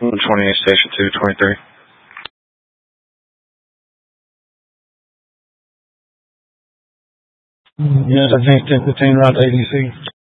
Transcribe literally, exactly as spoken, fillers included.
twenty-eight, Station two, twenty-three. Yes, I think ten fifteen, route A D C.